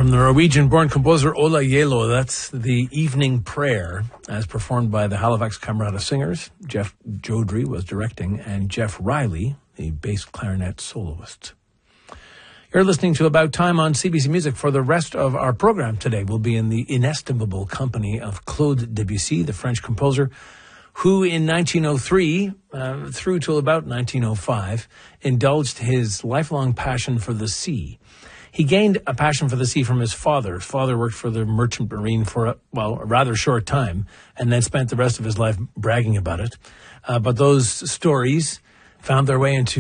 From the Norwegian-born composer Ola Yelo, that's the Evening Prayer, as performed by the Halifax Camerata Singers. Jeff Jodrey was directing, and Jeff Riley, the bass clarinet soloist. You're listening to About Time on CBC Music. For the rest of our program today, we'll be in the inestimable company of Claude Debussy, the French composer, who in 1903, through till about 1905, indulged his lifelong passion for the sea. He gained a passion for the sea from his father. His father worked for the Merchant Marine for a rather short time, and then spent the rest of his life bragging about it. But those stories found their way into